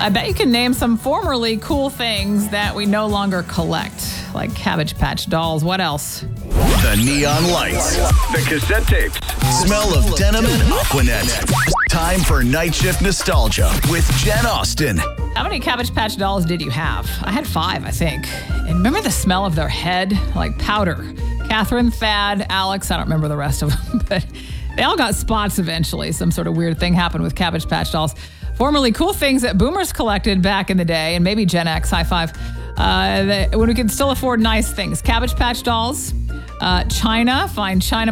I bet you can name some formerly cool things that we no longer collect, like Cabbage Patch dolls. What else? The neon lights. The cassette tapes. Smell of denim and Aquanet. Time for Night Shift Nostalgia with Jen Austen. How many Cabbage Patch dolls did you have? I had 5, I think. And remember the smell of their head? Like powder. Catherine, Thad, Alex, I don't remember the rest of them, but they all got spots eventually. Some sort of weird thing happened with Cabbage Patch dolls. Formerly cool things that boomers collected back in the day, and maybe Gen X, high five, when we could still afford nice things. Cabbage Patch dolls, China, find China